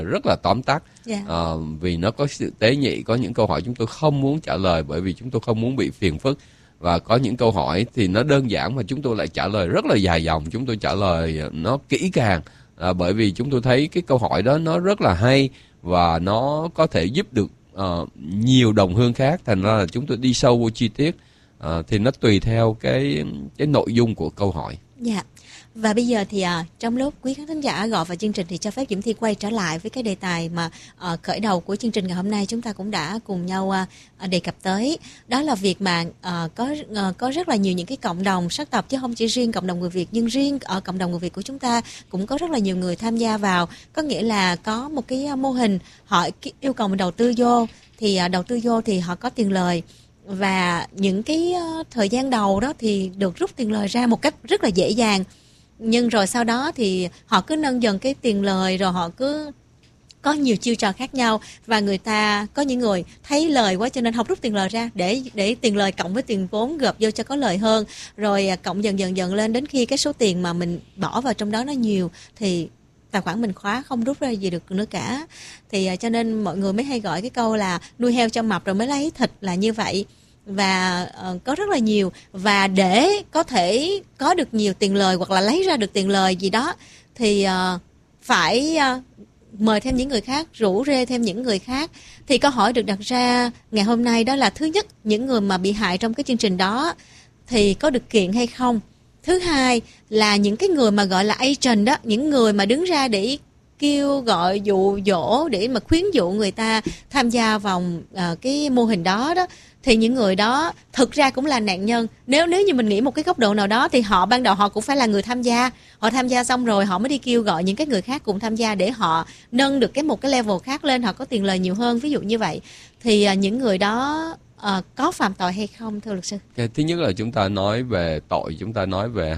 rất là tóm tắt. Vì nó có sự tế nhị, có những câu hỏi chúng tôi không muốn trả lời bởi vì chúng tôi không muốn bị phiền phức, và có những câu hỏi thì nó đơn giản mà chúng tôi lại trả lời rất là dài dòng, chúng tôi trả lời nó kỹ càng, bởi vì chúng tôi thấy cái câu hỏi đó nó rất là hay và nó có thể giúp được nhiều đồng hương khác, thành ra là chúng tôi đi sâu vô chi tiết, thì nó tùy theo cái nội dung của câu hỏi. Dạ. Và bây giờ thì trong lúc quý khán thính giả gọi vào chương trình thì cho phép Diễm Thi quay trở lại với cái đề tài mà khởi đầu của chương trình ngày hôm nay chúng ta cũng đã cùng nhau đề cập tới. Đó là việc mà có rất là nhiều những cái cộng đồng sắc tộc, chứ không chỉ riêng cộng đồng người Việt, nhưng riêng ở cộng đồng người Việt của chúng ta cũng có rất là nhiều người tham gia vào. Có nghĩa là có một cái mô hình họ yêu cầu mình đầu tư vô, thì đầu tư vô thì họ có tiền lời. Và những cái thời gian đầu đó thì được rút tiền lời ra một cách rất là dễ dàng. Nhưng rồi sau đó thì họ cứ nâng dần cái tiền lời, rồi họ cứ có nhiều chiêu trò khác nhau, và người ta có những người thấy lời quá cho nên không rút tiền lời ra để tiền lời cộng với tiền vốn gộp vô cho có lời hơn, rồi cộng dần lên đến khi cái số tiền mà mình bỏ vào trong đó nó nhiều thì tài khoản mình khóa, không rút ra gì được nữa cả. Thì cho nên mọi người mới hay gọi cái câu là nuôi heo cho mập rồi mới lấy thịt là như vậy. Và có rất là nhiều, và để có thể có được nhiều tiền lời hoặc là lấy ra được tiền lời gì đó thì phải mời thêm những người khác, rủ rê thêm những người khác. Thì câu hỏi được đặt ra ngày hôm nay đó là, thứ nhất, những người mà bị hại trong cái chương trình đó thì có được kiện hay không? Thứ hai là những cái người mà gọi là agent đó, những người mà đứng ra để kêu gọi dụ dỗ, để mà khuyến dụ người ta tham gia vào cái mô hình đó đó, thì những người đó thực ra cũng là nạn nhân. Nếu như mình nghĩ một cái góc độ nào đó thì họ ban đầu họ cũng phải là người tham gia. Họ tham gia xong rồi họ mới đi kêu gọi những cái người khác cùng tham gia để họ nâng được một cái level khác lên, họ có tiền lời nhiều hơn, ví dụ như vậy. Thì những người đó có phạm tội hay không, thưa luật sư? Thứ nhất là chúng ta nói về tội, chúng ta nói về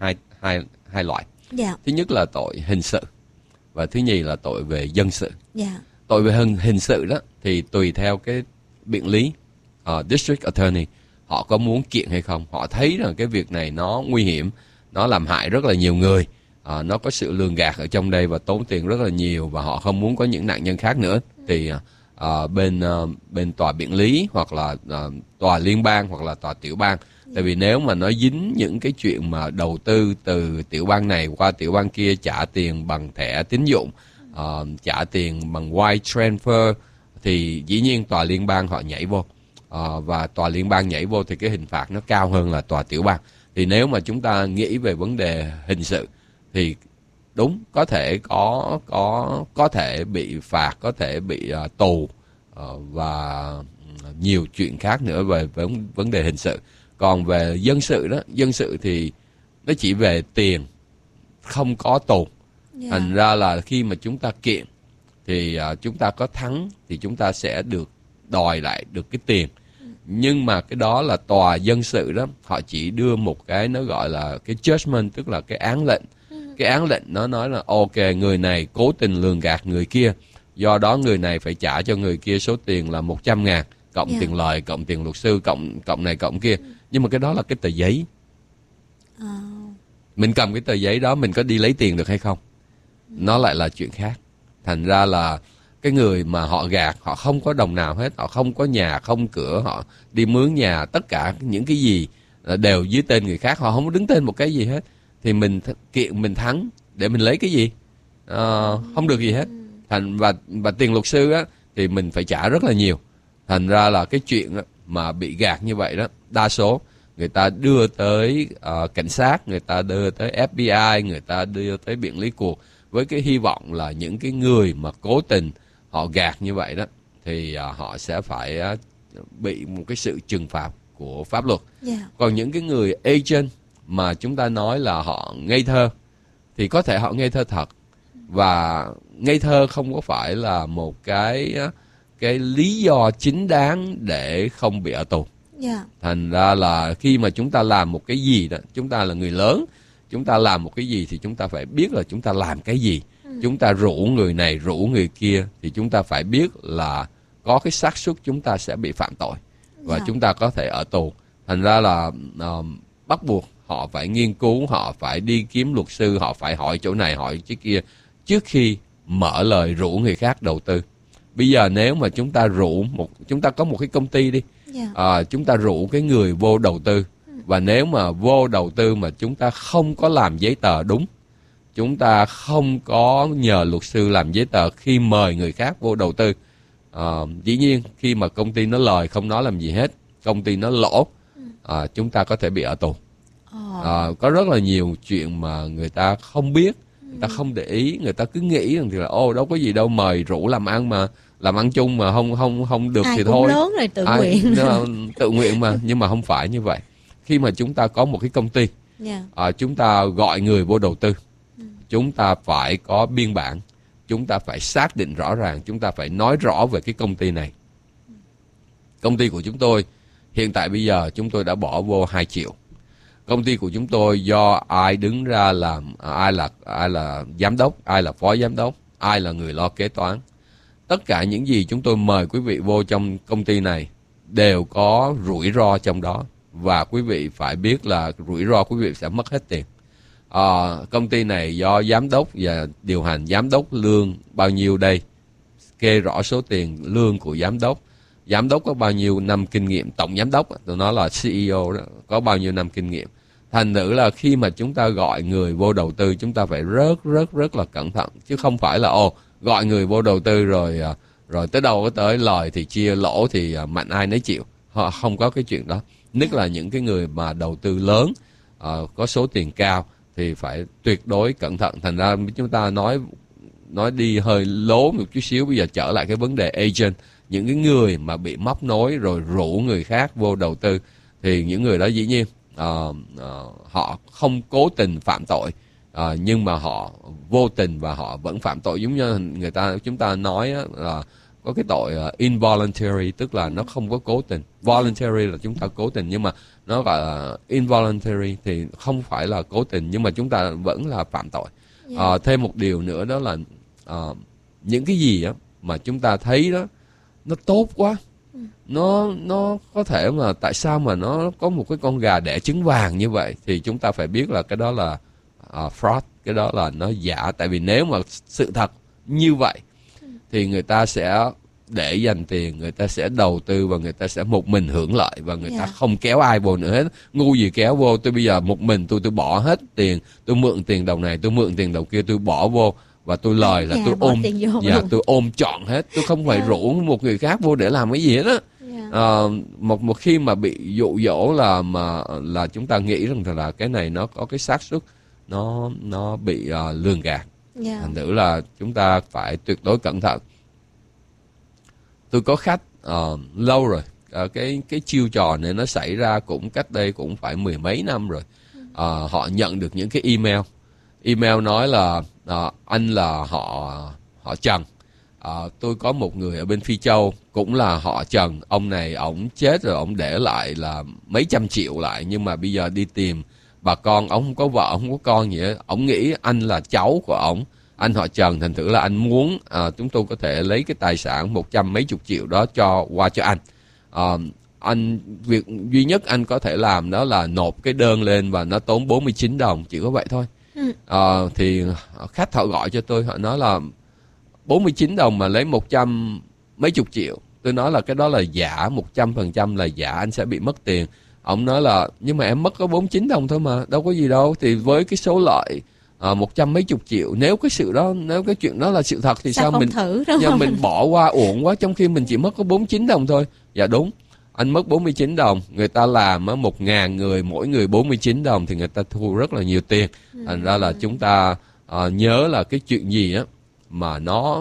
hai loại. Thứ nhất là tội hình sự, và thứ nhì là tội về dân sự. Tội về hình sự đó thì tùy theo cái biện lý, district attorney họ có muốn kiện hay không. Họ thấy rằng cái việc này nó nguy hiểm, nó làm hại rất là nhiều người, nó có sự lường gạt ở trong đây và tốn tiền rất là nhiều, và họ không muốn có những nạn nhân khác nữa. Thì bên tòa biện lý hoặc là tòa liên bang hoặc là tòa tiểu bang. Tại vì nếu mà nó dính những cái chuyện mà đầu tư từ tiểu bang này qua tiểu bang kia, trả tiền bằng thẻ tín dụng, trả tiền bằng wire transfer, thì dĩ nhiên tòa liên bang họ nhảy vô. Và tòa liên bang nhảy vô thì cái hình phạt nó cao hơn là tòa tiểu bang. Thì nếu mà chúng ta nghĩ về vấn đề hình sự thì đúng, có thể có thể bị phạt, có thể bị tù, và nhiều chuyện khác nữa về vấn đề hình sự. Còn về dân sự đó, dân sự thì nó chỉ về tiền, không có tù. Thành ra là khi mà chúng ta kiện thì chúng ta có thắng thì chúng ta sẽ được đòi lại được cái tiền. Nhưng mà cái đó là tòa dân sự đó, họ chỉ đưa một cái nó gọi là cái judgment, tức là cái án lệnh. Cái án lệnh nó nói là ok, người này cố tình lường gạt người kia, do đó người này phải trả cho người kia số tiền là 100.000, cộng tiền lời, cộng tiền luật sư, cộng này cộng kia. Nhưng mà cái đó là cái tờ giấy. Mình cầm cái tờ giấy đó, mình có đi lấy tiền được hay không, nó lại là chuyện khác. Thành ra là cái người mà họ gạt, họ không có đồng nào hết, họ không có nhà, không cửa, họ đi mướn nhà, tất cả những cái gì đều dưới tên người khác, họ không có đứng tên một cái gì hết. Thì mình kiện, mình thắng để mình lấy cái gì? Không được gì hết. Và tiền luật sư á, thì mình phải trả rất là nhiều. Thành ra là cái chuyện mà bị gạt như vậy đó, đa số người ta đưa tới cảnh sát, người ta đưa tới FBI, người ta đưa tới biện lý cuộc, với cái hy vọng là những cái người mà cố tình họ gạt như vậy đó thì họ sẽ phải bị một cái sự trừng phạt của pháp luật. Còn những cái người agent mà chúng ta nói là họ ngây thơ, thì có thể họ ngây thơ thật, và ngây thơ không có phải là một cái lý do chính đáng để không bị ở tù. Thành ra là khi mà chúng ta làm một cái gì đó, chúng ta là người lớn, chúng ta làm một cái gì thì chúng ta phải biết là chúng ta làm cái gì. Chúng ta rủ người này, rủ người kia, thì chúng ta phải biết là có cái xác suất chúng ta sẽ bị phạm tội và chúng ta có thể ở tù. Thành ra là bắt buộc họ phải nghiên cứu, họ phải đi kiếm luật sư, họ phải hỏi chỗ này, hỏi chỗ kia trước khi mở lời rủ người khác đầu tư. Bây giờ nếu mà chúng ta có một cái công ty đi, chúng ta rủ cái người vô đầu tư, và nếu mà vô đầu tư mà chúng ta không có làm giấy tờ đúng, chúng ta không có nhờ luật sư làm giấy tờ khi mời người khác vô đầu tư, dĩ nhiên khi mà công ty nó lời không nói làm gì hết, công ty nó lỗ, chúng ta có thể bị ở tù. Có rất là nhiều chuyện mà người ta không biết, người ta không để ý, người ta cứ nghĩ rằng thì là đâu có gì đâu, mời rủ làm ăn mà, làm ăn chung mà không được ai thì cũng thôi. Lớn rồi tự nguyện. Tự nguyện mà, nhưng mà không phải như vậy. Khi mà chúng ta có một cái công ty, chúng ta gọi người vô đầu tư, chúng ta phải có biên bản, chúng ta phải xác định rõ ràng, chúng ta phải nói rõ về cái công ty này. Công ty của chúng tôi hiện tại bây giờ chúng tôi đã bỏ vô 2 triệu. Công ty của chúng tôi do ai đứng ra làm, ai là giám đốc, ai là phó giám đốc, ai là người lo kế toán. Tất cả những gì chúng tôi mời quý vị vô trong công ty này đều có rủi ro trong đó, và quý vị phải biết là rủi ro quý vị sẽ mất hết tiền. Công ty này do giám đốc và điều hành, giám đốc lương bao nhiêu đây, kê rõ số tiền lương của giám đốc có bao nhiêu năm kinh nghiệm, tổng giám đốc, tôi nói là CEO đó, có bao nhiêu năm kinh nghiệm. Thành thử là khi mà chúng ta gọi người vô đầu tư, chúng ta phải rất là cẩn thận, chứ không phải là gọi người vô đầu tư rồi tới đâu có tới, lời thì chia, lỗ thì mạnh ai nấy chịu. Họ không có cái chuyện đó. Nhất là những cái người mà đầu tư lớn, có số tiền cao thì phải tuyệt đối cẩn thận. Thành ra chúng ta nói đi hơi lố một chút xíu. Bây giờ trở lại cái vấn đề agent, những cái người mà bị móc nối rồi rủ người khác vô đầu tư, thì những người đó dĩ nhiên họ không cố tình phạm tội, nhưng mà họ vô tình và họ vẫn phạm tội. Giống như chúng ta nói là có cái tội involuntary, tức là nó không có cố tình. Voluntary là chúng ta cố tình, nhưng mà nó gọi là involuntary thì không phải là cố tình, nhưng mà chúng ta vẫn là phạm tội. Thêm một điều nữa đó là những cái gì đó mà chúng ta thấy đó nó tốt quá, nó có thể mà tại sao mà nó có một cái con gà đẻ trứng vàng như vậy, thì chúng ta phải biết là cái đó là fraud, cái đó là nó giả. Tại vì nếu mà sự thật như vậy thì người ta sẽ để dành tiền, người ta sẽ đầu tư và người ta sẽ một mình hưởng lợi, và người ta không kéo ai vô nữa hết. Ngu gì kéo vô, tôi bây giờ một mình tôi bỏ hết tiền, tôi mượn tiền đầu này, tôi mượn tiền đầu kia, tôi bỏ vô, và tôi lời là tôi ôm trọn hết, tôi không phải rủ một người khác vô để làm cái gì hết á. Một khi mà bị dụ dỗ là chúng ta nghĩ rằng là cái này nó có cái xác suất nó bị lường gạt. Thành thử là chúng ta phải tuyệt đối cẩn thận. Tôi có khách lâu rồi, cái chiêu trò này nó xảy ra cũng cách đây cũng phải 10 mấy năm rồi. Họ nhận được những cái email nói là anh là họ Trần. Tôi có một người ở bên Phi Châu cũng là họ Trần. Ông này ổng chết rồi, ổng để lại là mấy trăm triệu lại, nhưng mà bây giờ đi tìm bà con, ổng không có vợ, không có con gì hết. Ổng nghĩ anh là cháu của ổng, anh họ Trần, thành thử là anh muốn chúng tôi có thể lấy cái tài sản 100 mấy chục triệu đó qua cho anh. Việc duy nhất anh có thể làm đó là nộp cái đơn lên, và nó tốn 49 đồng, chỉ có vậy thôi. Thì khách họ gọi cho tôi, họ nói là 49 đồng mà lấy 100 mấy chục triệu. Tôi nói là cái đó là giả, 100% là giả, anh sẽ bị mất tiền. Ông nói là nhưng mà em mất có 49 đồng thôi mà, đâu có gì đâu. Thì với cái số lợi 100 mấy chục triệu, nếu cái chuyện đó là sự thật thì sao mình thử mình bỏ qua uổng quá, trong khi mình chỉ mất có 49 đồng thôi. Dạ đúng, anh mất 49 đồng, người ta làm 1.000 người, mỗi người 49 đồng thì người ta thu rất là nhiều tiền. Thành ra là chúng ta nhớ là cái chuyện gì á mà nó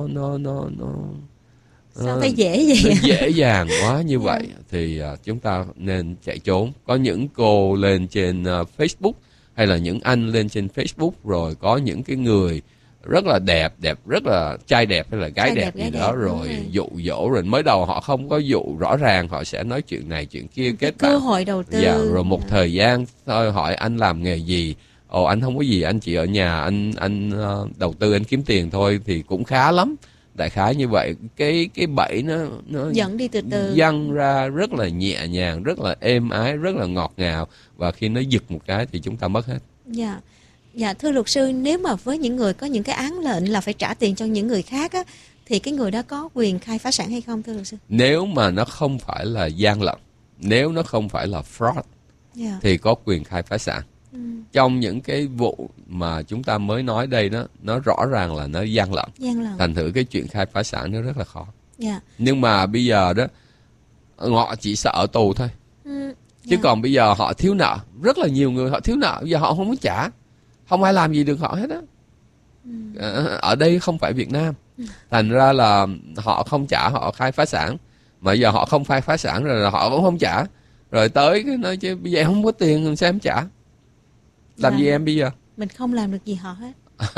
sao thấy dễ vậy? Dễ dàng quá như vậy thì chúng ta nên chạy trốn. Có những cô lên trên Facebook, hay là những anh lên trên Facebook, rồi có những cái người rất là đẹp, rất là trai đẹp hay là gái đẹp gì đó, rồi dụ dỗ. Rồi mới đầu họ không có dụ rõ ràng, họ sẽ nói chuyện này chuyện kia, kết cơ hội đầu tư. Rồi một thời gian thôi hỏi anh làm nghề gì, anh không có gì, anh chỉ ở nhà anh đầu tư, anh kiếm tiền thôi, thì cũng khá lắm. Đại khái như vậy. Cái bẫy nó dẫn đi từ từ, dăng ra rất là nhẹ nhàng, rất là êm ái, rất là ngọt ngào, và khi nó giật một cái thì chúng ta mất hết. Dạ, thưa luật sư, nếu mà với những người có những cái án lệnh là phải trả tiền cho những người khác á, thì cái người đó có quyền khai phá sản hay không thưa luật sư? Nếu mà nó không phải là gian lận, nếu nó không phải là fraud, thì có quyền khai phá sản. Trong những cái vụ mà chúng ta mới nói đây đó, nó rõ ràng là nó gian lận. Thành thử cái chuyện khai phá sản nó rất là khó. Nhưng mà bây giờ đó, họ chỉ sợ ở tù thôi. Chứ còn bây giờ họ thiếu nợ, rất là nhiều người họ thiếu nợ, bây giờ họ không muốn trả, không ai làm gì được họ hết á. Ở đây không phải Việt Nam, thành ra là họ không trả, họ khai phá sản. Mà giờ họ không khai phá sản rồi là họ cũng không trả. Rồi tới cái nói chứ bây giờ không có tiền làm sao em trả. Làm gì em bây giờ? Mình không làm được gì họ hết.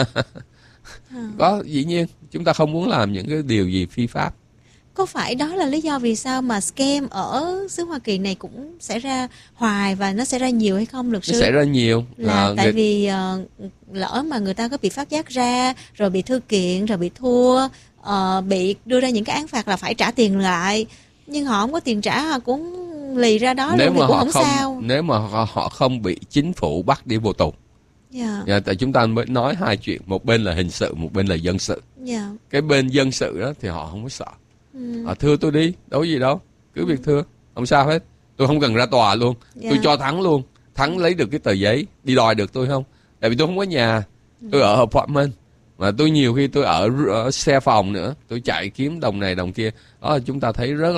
Có, dĩ nhiên chúng ta không muốn làm những cái điều gì phi pháp. Có phải đó là lý do vì sao mà scam ở xứ Hoa Kỳ này cũng xảy ra hoài và nó xảy ra nhiều hay không luật sư? Nó xảy ra nhiều. Là tại vì lỡ mà người ta có bị phát giác ra, rồi bị thư kiện, rồi bị thua, bị đưa ra những cái án phạt là phải trả tiền lại. Nhưng họ không có tiền trả, họ cũng lì ra đó nếu luôn thì cũng không sao. Nếu mà họ không bị chính phủ bắt đi vô tù. Tại chúng ta mới nói hai chuyện, một bên là hình sự, một bên là dân sự. Cái bên dân sự đó thì họ không có sợ. Thưa tôi đi, đâu gì đâu, cứ việc thưa, không sao hết. Tôi không cần ra tòa luôn, tôi cho thắng luôn. Thắng lấy được cái tờ giấy, đi đòi được tôi không? Tại vì tôi không có nhà, tôi ở apartment. Mà tôi nhiều khi tôi ở xe phòng nữa, tôi chạy kiếm đồng này đồng kia. Đó là chúng ta thấy rất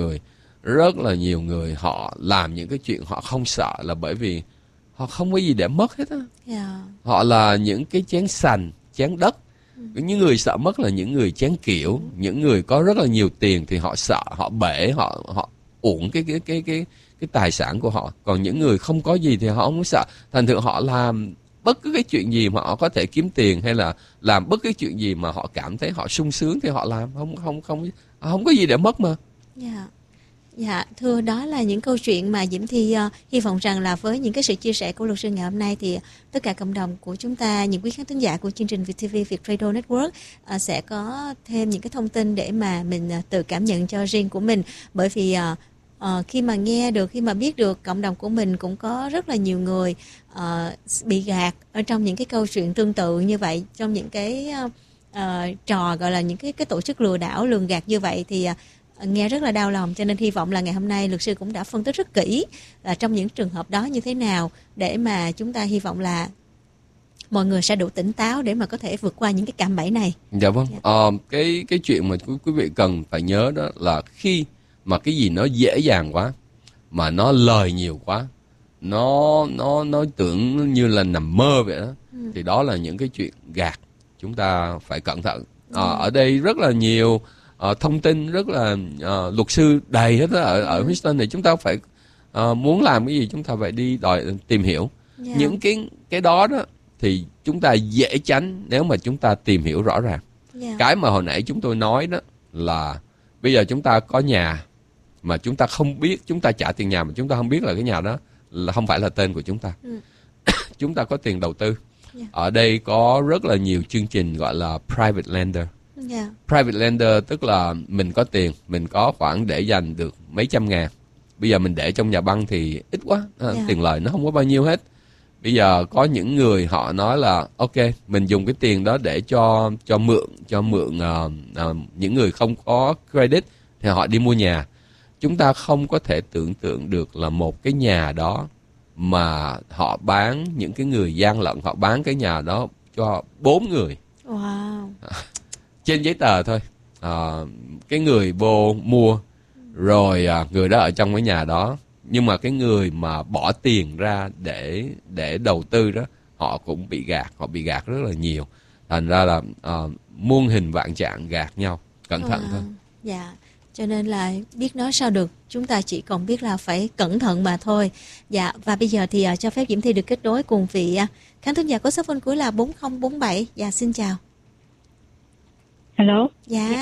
là nhiều người họ làm những cái chuyện họ không sợ là bởi vì họ không có gì để mất hết á. Họ là những cái chén sành, chén đất. Những người sợ mất là những người chén kiểu, những người có rất là nhiều tiền thì họ sợ, họ bể, họ uổng cái tài sản của họ. Còn những người không có gì thì họ không có sợ. Thành thử họ làm bất cứ cái chuyện gì mà họ có thể kiếm tiền, hay là làm bất cứ chuyện gì mà họ cảm thấy họ sung sướng thì họ làm, không có gì để mất mà. Dạ, thưa, đó là những câu chuyện mà Diễm Thi hy vọng rằng là với những cái sự chia sẻ của luật sư ngày hôm nay thì tất cả cộng đồng của chúng ta, những quý khán thính giả của chương trình VTV Việt Radio Network sẽ có thêm những cái thông tin để mà mình tự cảm nhận cho riêng của mình. Bởi vì khi mà nghe được, khi mà biết được cộng đồng của mình cũng có rất là nhiều người bị gạt ở trong những cái câu chuyện tương tự như vậy, trong những cái trò gọi là những cái tổ chức lừa đảo, lường gạt như vậy thì nghe rất là đau lòng. Cho nên hy vọng là ngày hôm nay luật sư cũng đã phân tích rất kỹ là trong những trường hợp đó như thế nào, để mà chúng ta hy vọng là mọi người sẽ đủ tỉnh táo để mà có thể vượt qua những cái cạm bẫy này. Dạ vâng. Cái chuyện mà quý vị cần phải nhớ đó là khi mà cái gì nó dễ dàng quá, mà nó lời nhiều quá, nó tưởng như là nằm mơ vậy đó, thì đó là những cái chuyện gạt. Chúng ta phải cẩn thận. Ở đây rất là nhiều thông tin, rất là luật sư đầy hết đó, ở Houston này. Chúng ta phải muốn làm cái gì chúng ta phải đi tìm hiểu. Những cái đó thì chúng ta dễ tránh nếu mà chúng ta tìm hiểu rõ ràng. Cái mà hồi nãy chúng tôi nói đó là bây giờ chúng ta có nhà mà chúng ta không biết, chúng ta trả tiền nhà mà chúng ta không biết là cái nhà đó là không phải là tên của chúng ta. Chúng ta có tiền đầu tư. Ở đây có rất là nhiều chương trình gọi là private lender. Private lender tức là mình có tiền, mình có khoảng để dành được mấy trăm ngàn. Bây giờ mình để trong nhà băng thì ít quá, tiền lời nó không có bao nhiêu hết. Bây giờ có những người họ nói là ok, mình dùng cái tiền đó để cho mượn những người không có credit thì họ đi mua nhà. Chúng ta không có thể tưởng tượng được là một cái nhà đó mà họ bán, những cái người gian lận họ bán cái nhà đó cho 4 người. Wow. Trên giấy tờ thôi. Cái người vô mua rồi người đó ở trong cái nhà đó, nhưng mà cái người mà bỏ tiền ra để đầu tư đó, họ cũng bị gạt, họ bị gạt rất là nhiều. Thành ra là muôn hình vạn trạng gạt nhau, cẩn thận thôi. Dạ, cho nên là biết nói sao được, chúng ta chỉ còn biết là phải cẩn thận mà thôi. Dạ, và bây giờ thì cho phép Diễm Thi được kết nối cùng vị khán thính giả có số phone cuối là 4047. Dạ, xin chào. Hello. Dạ.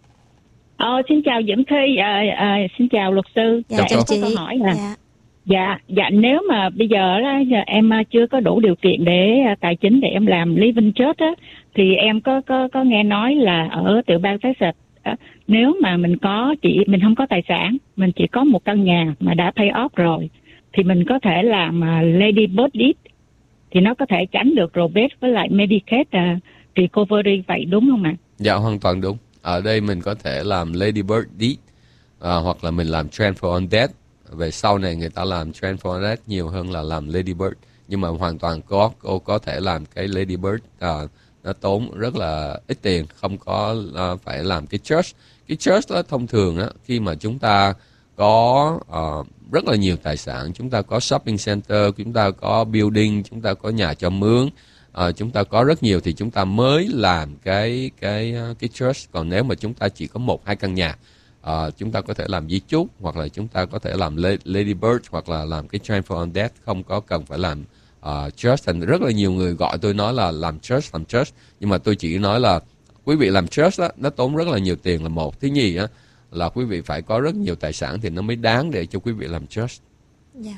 Xin chào Diễm Thi, xin chào luật sư. Dạ, chào chị. Có câu hỏi là dạ nếu mà bây giờ em chưa có đủ điều kiện để tài chính để em làm living trust á, thì em có nghe nói là ở tiểu bang Texas, nếu mà mình không có tài sản, mình chỉ có một căn nhà mà đã pay off rồi, thì mình có thể làm Lady Bird Deed. thì nó có thể tránh được rebate với lại Medicaid recovery, vậy đúng không ạ? Dạ hoàn toàn đúng. Ở đây mình có thể làm Lady Bird Deed, hoặc là mình làm Transfer on Death. Về sau này người ta làm Transfer on Death nhiều hơn là làm Lady Bird. Nhưng mà hoàn toàn cô có thể làm cái Lady Bird, nó tốn rất là ít tiền, không có phải làm cái trust. Cái trust đó thông thường đó, khi mà chúng ta có rất là nhiều tài sản, chúng ta có shopping center, chúng ta có building, chúng ta có nhà cho mướn, chúng ta có rất nhiều thì chúng ta mới làm cái trust. Còn nếu mà chúng ta chỉ có 1-2 căn nhà, chúng ta có thể làm di chúc, hoặc là chúng ta có thể làm Lady Bird, hoặc là làm cái Transfer on Death, không có cần phải làm trust. Thành rất là nhiều người gọi tôi nói là làm trust, nhưng mà tôi chỉ nói là quý vị làm trust đó, nó tốn rất là nhiều tiền là một. Thứ nhì á, là quý vị phải có rất nhiều tài sản thì nó mới đáng để cho quý vị làm trust. Dạ.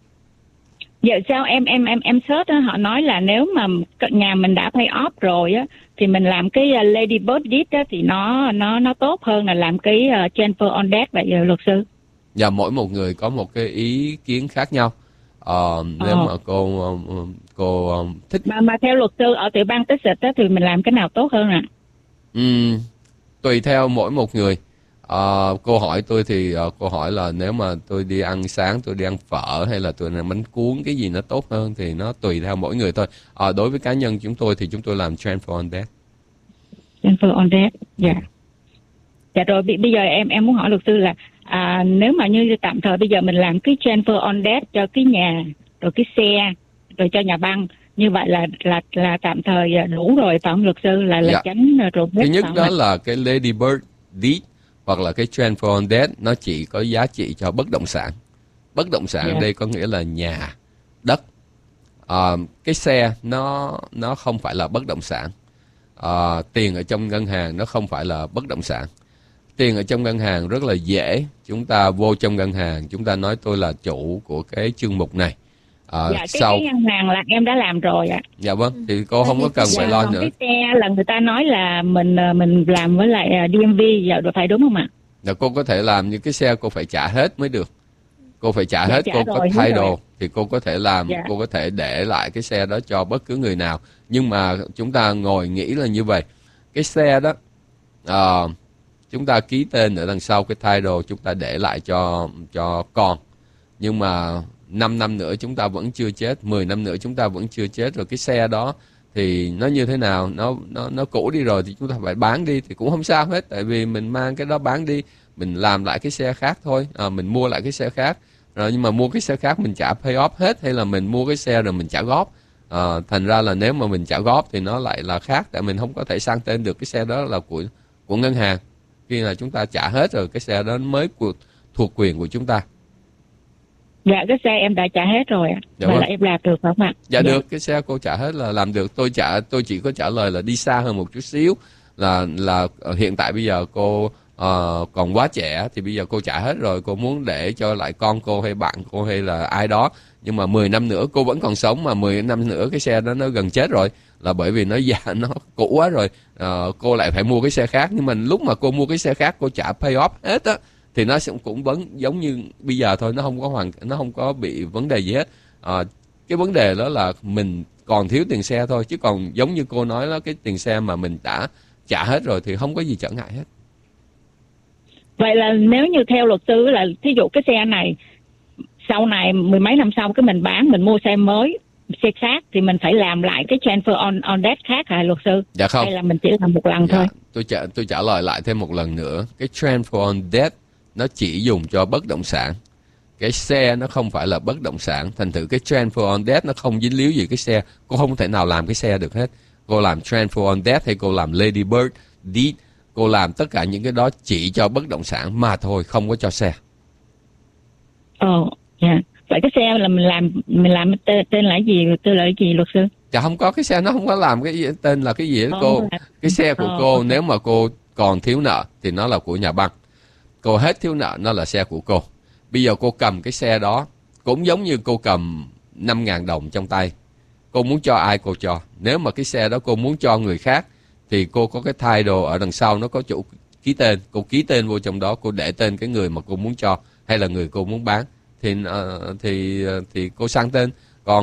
Dạ sao em search á, họ nói là nếu mà nhà mình đã pay off rồi á thì mình làm cái Lady Bird Deed á thì nó tốt hơn là làm cái Transfer on Death, vậy luật sư? Dạ, mỗi một người có một cái ý kiến khác nhau. Nếu mà cô thích mà theo luật sư ở tiểu bang Texas á thì mình làm cái nào tốt hơn ạ? Tùy theo mỗi một người. Cô hỏi tôi thì cô hỏi là nếu mà tôi đi ăn sáng, tôi đi ăn phở hay là tôi làm bánh cuốn, cái gì nó tốt hơn thì nó tùy theo mỗi người thôi. Đối với cá nhân chúng tôi thì chúng tôi làm Transfer on Death. Transfer on Death, dạ. Dạ rồi bây giờ em muốn hỏi luật sư là nếu mà như tạm thời bây giờ mình làm cái Transfer on Death cho cái nhà, rồi cái xe, rồi cho nhà băng, như vậy là tạm thời đủ rồi phải không luật sư, là tránh rồi. Thứ nhất đó là cái Lady Bird Deed hoặc là cái Transfer on Death, nó chỉ có giá trị cho bất động sản. Bất động sản ở đây có nghĩa là nhà, đất. Cái xe nó không phải là bất động sản. Tiền ở trong ngân hàng nó không phải là bất động sản. Tiền ở trong ngân hàng rất là dễ. Chúng ta vô trong ngân hàng, chúng ta nói tôi là chủ của cái chương mục này. Cái ngân hàng là em đã làm rồi ạ. Dạ vâng, thì cô không có cần phải lo nữa. Cái xe là người ta nói là mình làm với lại DMV, dạ rồi phải đúng không ạ? Dạ, cô có thể làm nhưng cái xe cô phải trả hết mới được. Cô phải trả hết, cô có thay đồ thì cô có thể làm, cô có thể để lại cái xe đó cho bất cứ người nào. Nhưng mà chúng ta ngồi nghĩ là như vậy. Cái xe đó chúng ta ký tên ở đằng sau cái title, chúng ta để lại cho con. Nhưng mà 5 năm nữa chúng ta vẫn chưa chết, 10 năm nữa chúng ta vẫn chưa chết, rồi cái xe đó thì nó như thế nào, nó cũ đi rồi thì chúng ta phải bán đi thì cũng không sao hết, tại vì mình mang cái đó bán đi, mình làm lại cái xe khác thôi, mình mua lại cái xe khác. Rồi nhưng mà mua cái xe khác mình trả pay off hết, hay là mình mua cái xe rồi mình trả góp. Thành ra là nếu mà mình trả góp thì nó lại là khác, tại mình không có thể sang tên được cái xe đó là của ngân hàng. Khi là chúng ta trả hết rồi cái xe đó mới thuộc quyền của chúng ta. Dạ, cái xe em đã trả hết rồi ạ. Dạ là em làm được không ạ? Dạ được, cái xe cô trả hết là làm được. Tôi chỉ có trả lời là đi xa hơn một chút xíu, là hiện tại bây giờ cô còn quá trẻ thì bây giờ cô trả hết rồi, cô muốn để cho lại con cô hay bạn cô hay là ai đó, nhưng mà 10 năm nữa cô vẫn còn sống, mà 10 năm nữa cái xe đó nó gần chết rồi, là bởi vì nó già, nó cũ quá rồi, cô lại phải mua cái xe khác. Nhưng mà lúc mà cô mua cái xe khác cô trả pay off hết á thì nó cũng vẫn giống như bây giờ thôi, nó không có bị vấn đề gì hết. Cái vấn đề đó là mình còn thiếu tiền xe thôi, chứ còn giống như cô nói đó, cái tiền xe mà mình đã trả hết rồi thì không có gì trở ngại hết. Vậy là nếu như theo luật sư là thí dụ cái xe này sau này 10 mấy năm sau cái mình bán, mình mua xe mới, xe khác thì mình phải làm lại cái Transfer on Death khác hả luật sư? Dạ không. Hay là mình chỉ làm một lần thôi? Tôi trả lời lại thêm một lần nữa. Cái Transfer on Death nó chỉ dùng cho bất động sản. Cái xe nó không phải là bất động sản. Thành thử cái Transfer on Death nó không dính líu gì cái xe. Cô không thể nào làm cái xe được hết. Cô làm Transfer on Death hay cô làm Lady Bird Deed, cô làm tất cả những cái đó chỉ cho bất động sản mà thôi, không có cho xe. Dạ. Vậy cái xe là mình làm tên là gì? Tên là gì luật sư? Dạ không có, cái xe nó không có làm cái gì, tên là cái gì đó cô. Cái xe của cô nếu mà cô còn thiếu nợ thì nó là của nhà băng. Cô hết thiếu nợ nó là xe của cô. Bây giờ cô cầm cái xe đó cũng giống như cô cầm 5.000 đồng trong tay. Cô muốn cho ai cô cho. Nếu mà cái xe đó cô muốn cho người khác thì cô có cái title ở đằng sau, nó có chủ ký tên. Cô ký tên vô trong đó, cô để tên cái người mà cô muốn cho hay là người cô muốn bán thì cô sang tên. Còn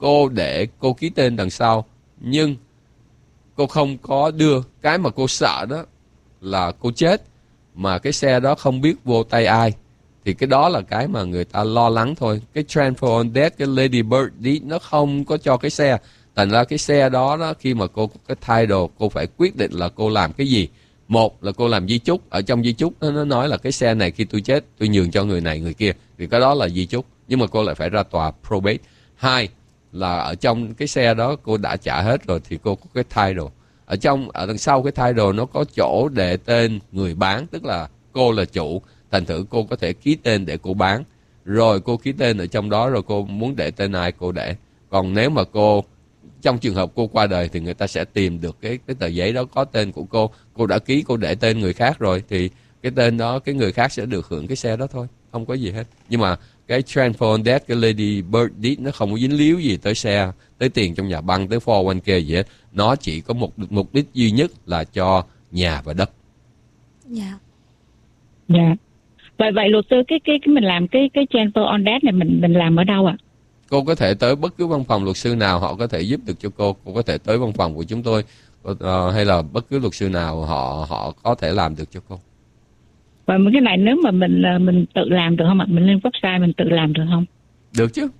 cô để cô ký tên đằng sau, nhưng cô không có đưa. Cái mà cô sợ đó là cô chết mà cái xe đó không biết vô tay ai, thì cái đó là cái mà người ta lo lắng thôi. Cái transfer on death, cái Lady Bird deed nó không có cho cái xe. Thành ra cái xe đó khi mà cô có cái title, cô phải quyết định là cô làm cái gì. Một là cô làm di chúc. Ở trong di chúc nó nói là cái xe này khi tôi chết tôi nhường cho người này người kia, thì cái đó là di chúc, nhưng mà cô lại phải ra tòa probate. Hai là ở trong cái xe đó cô đã trả hết rồi thì cô có cái title. Ở đằng sau cái title nó có chỗ để tên người bán, tức là cô là chủ, thành thử cô có thể ký tên để cô bán. Rồi cô ký tên ở trong đó, rồi cô muốn để tên ai cô để. Còn nếu mà trong trường hợp cô qua đời thì người ta sẽ tìm được cái tờ giấy đó có tên của cô đã ký, cô để tên người khác rồi, thì cái tên đó cái người khác sẽ được hưởng cái xe đó thôi, không có gì hết. Nhưng mà cái transfer on death, cái Lady Bird deed nó không có dính líu gì tới xe, tới tiền trong nhà băng, tới 401k gì hết. Nó chỉ có một mục đích duy nhất là cho nhà và đất. Dạ. Dạ. Vậy luật sư, cái mình làm cái transfer on death này mình làm ở đâu ạ? Cô có thể tới bất cứ văn phòng luật sư nào, họ có thể giúp được cho cô. Cô có thể tới văn phòng của chúng tôi, hay là bất cứ luật sư nào họ có thể làm được cho cô. Và cái này nếu mà mình tự làm được không ạ? Mình lên website mình tự làm được không? Được chứ.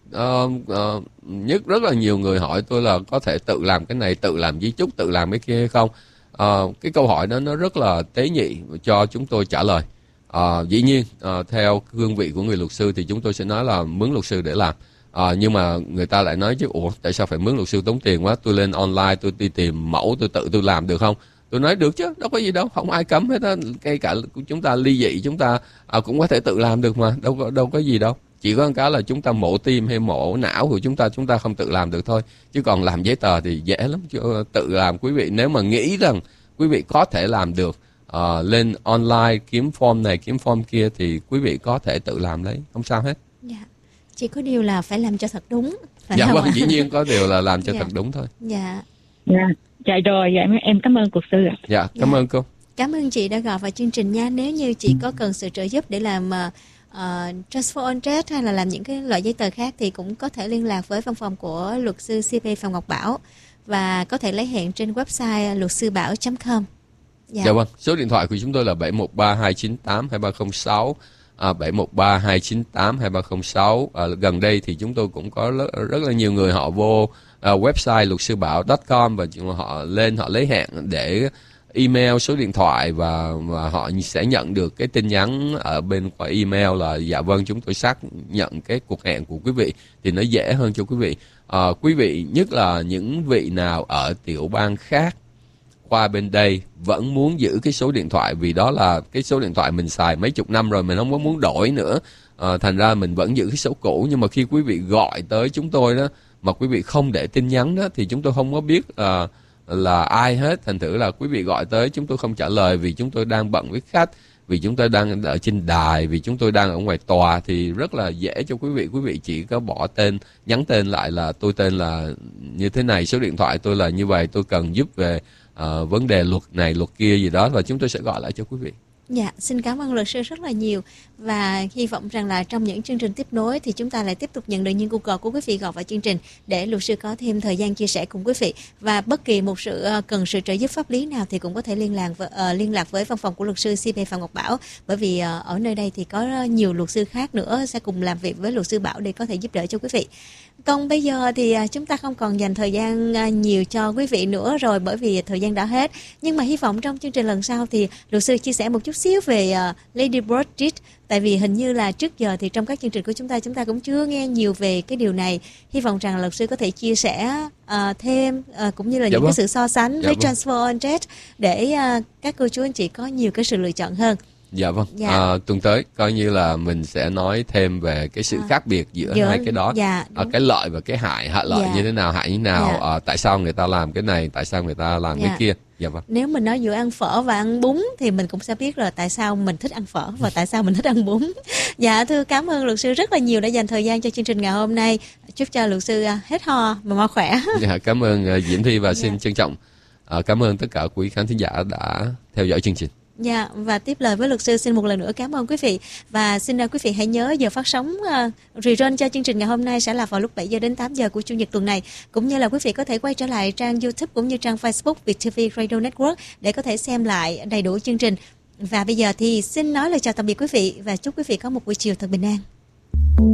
Nhất rất là nhiều người hỏi tôi là có thể tự làm cái này, tự làm di chúc, tự làm cái kia hay không. Cái câu hỏi đó nó rất là tế nhị cho chúng tôi trả lời. Dĩ nhiên theo cương vị của người luật sư thì chúng tôi sẽ nói là mướn luật sư để làm. Nhưng mà người ta lại nói chứ tại sao phải mướn luật sư tốn tiền quá, tôi lên online tôi đi tìm mẫu, tôi làm được không? Tôi nói được chứ, đâu có gì đâu, không ai cấm hết á. Ngay cả chúng ta ly dị chúng ta cũng có thể tự làm được mà, đâu có gì đâu. Chỉ có một cái là chúng ta mổ tim hay mổ não của chúng ta không tự làm được thôi. Chứ còn làm giấy tờ thì dễ lắm, chứ tự làm. Quý vị nếu mà nghĩ rằng quý vị có thể làm được, lên online kiếm form này kiếm form kia thì quý vị có thể tự làm lấy, không sao hết. Dạ. Chỉ có điều là phải làm cho thật đúng. Dạ vâng, dĩ nhiên có điều là làm cho thật đúng thôi. Dạ. Dạ rồi, em cảm ơn luật sư ạ. Dạ, cảm ơn cô. Cảm ơn chị đã gọi vào chương trình nha. Nếu như chị có cần sự trợ giúp để làm transfer on death hay là làm những cái loại giấy tờ khác thì cũng có thể liên lạc với văn phòng của luật sư CP Phạm Ngọc Bảo và có thể lấy hẹn trên website lutsubảo.com. Dạ vâng, số điện thoại của chúng tôi là 713-298-2306, 713-298-2306. Gần đây thì chúng tôi cũng có rất là nhiều người họ vô website lutsubảo.com và họ lấy hẹn để email số điện thoại và họ sẽ nhận được cái tin nhắn ở bên qua email là dạ vâng chúng tôi xác nhận cái cuộc hẹn của quý vị, thì nó dễ hơn cho quý vị. Quý vị nhất là những vị nào ở tiểu bang khác qua bên đây vẫn muốn giữ cái số điện thoại, vì đó là cái số điện thoại mình xài mấy chục năm rồi, mình không có muốn đổi nữa, thành ra mình vẫn giữ cái số cũ. Nhưng mà khi quý vị gọi tới chúng tôi đó mà quý vị không để tin nhắn đó thì chúng tôi không có biết là ai hết, thành thử là quý vị gọi tới chúng tôi không trả lời vì chúng tôi đang bận với khách, vì chúng tôi đang ở trên đài, vì chúng tôi đang ở ngoài tòa, thì rất là dễ cho quý vị chỉ có bỏ tên, nhắn tên lại là tôi tên là như thế này, số điện thoại tôi là như vậy, tôi cần giúp về vấn đề luật này luật kia gì đó, và chúng tôi sẽ gọi lại cho quý vị. Dạ, xin cảm ơn luật sư rất là nhiều và hy vọng rằng là trong những chương trình tiếp nối thì chúng ta lại tiếp tục nhận được những cuộc gọi của quý vị gọi vào chương trình để luật sư có thêm thời gian chia sẻ cùng quý vị, và bất kỳ một cần sự trợ giúp pháp lý nào thì cũng có thể liên lạc với văn phòng của luật sư CP Phạm Ngọc Bảo, bởi vì ở nơi đây thì có nhiều luật sư khác nữa sẽ cùng làm việc với luật sư Bảo để có thể giúp đỡ cho quý vị. Còn bây giờ thì chúng ta không còn dành thời gian nhiều cho quý vị nữa rồi, bởi vì thời gian đã hết. Nhưng mà hy vọng trong chương trình lần sau thì luật sư chia sẻ một chút xíu về Lady Bird deed. Tại vì hình như là trước giờ thì trong các chương trình của chúng ta cũng chưa nghe nhiều về cái điều này. Hy vọng rằng luật sư có thể chia sẻ thêm cũng như là những cái sự so sánh với transfer on death để các cô chú anh chị có nhiều cái sự lựa chọn hơn. Dạ vâng, tuần tới coi như là mình sẽ nói thêm về cái sự khác biệt giữa hai cái đó, cái lợi và cái hại lợi như thế nào, hại như thế nào, tại sao người ta làm cái này, tại sao người ta làm cái kia. Dạ vâng. Nếu mình nói giữa ăn phở và ăn bún thì mình cũng sẽ biết là tại sao mình thích ăn phở và tại sao mình thích ăn bún. Dạ thưa cảm ơn luật sư rất là nhiều đã dành thời gian cho chương trình ngày hôm nay. Chúc cho luật sư hết ho mà mau khỏe. Dạ, cảm ơn Diễm Thi và xin trân trọng cảm ơn tất cả quý khán thính giả đã theo dõi chương trình. Dạ, và tiếp lời với luật sư xin một lần nữa cảm ơn quý vị. Và xin quý vị hãy nhớ giờ phát sóng rerun cho chương trình ngày hôm nay sẽ là vào lúc 7 giờ đến 8 giờ của Chủ nhật tuần này. Cũng như là quý vị có thể quay trở lại trang YouTube cũng như trang Facebook VietTV Radio Network để có thể xem lại đầy đủ chương trình. Và bây giờ thì xin nói lời chào tạm biệt quý vị và chúc quý vị có một buổi chiều thật bình an.